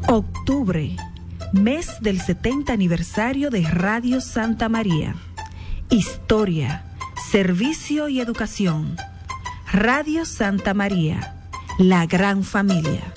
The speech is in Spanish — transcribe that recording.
Octubre, mes del 70 aniversario de Radio Santa María. Historia, servicio y educación. Radio Santa María, la gran familia.